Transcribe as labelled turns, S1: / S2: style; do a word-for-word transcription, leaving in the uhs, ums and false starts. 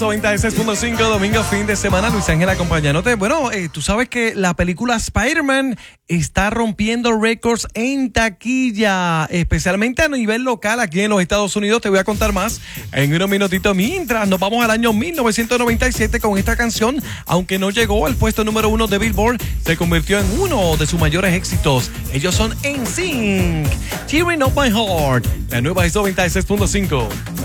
S1: noventa y seis punto cinco, domingo, fin de semana. Luis Ángel acompañándote. Bueno, eh, tú sabes que la película Spider-Man está rompiendo récords en taquilla, especialmente a nivel local aquí en los Estados Unidos. Te voy a contar más en unos minutitos. Mientras nos vamos al año mil novecientos noventa y siete con esta canción, aunque no llegó al puesto número uno de Billboard, se convirtió en uno de sus mayores éxitos. Ellos son N Sync, Tearing Up My Heart, la nueva es noventa y seis punto cinco.